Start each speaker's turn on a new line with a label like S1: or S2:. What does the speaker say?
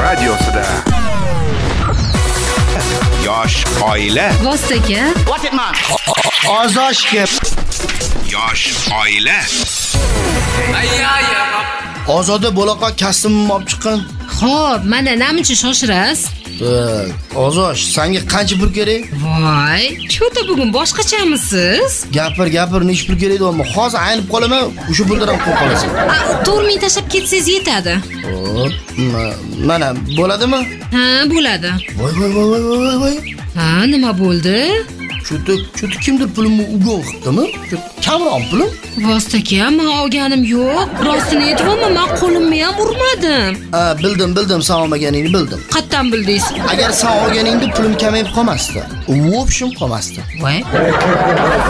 S1: radiosida. Yosh oila.
S2: Vostaga.
S3: What it man?
S4: Ozoshga.
S1: Yosh oila.
S4: Ozoda bo'laqa kasbimni olib chiqqan.
S2: Xo'p, mana namuncha shoshirasiz?
S4: Ozosh, senga qancha pul kerak?
S2: Voy, cho'ta bugun boshqachamisiz?
S4: Gapir, nech pul kerak deyapman. Hozir aynib qolaman, o'sha puldan ham qo'yib qolasan.
S2: 4 ming tashab ketsangiz yetadi.
S4: Xo'p, mana bo'ladimi?
S2: Ha, bo'ladi.
S4: Voy.
S2: Ha, nima bo'ldi?
S4: Cho'ta kimdir pulimni ugon qilibdimi? Kamroq pulim?
S2: Vostaga, men olganim yo'q. Rostini aytayapman, men qo'limni ham urmadim.
S4: Bildim, sen olmaganingni bildim.
S2: Qayerdan bildingiz?
S4: Agar sen olganingda pulim kamayib qolmasdi. U option qolmasdi.
S2: Voy.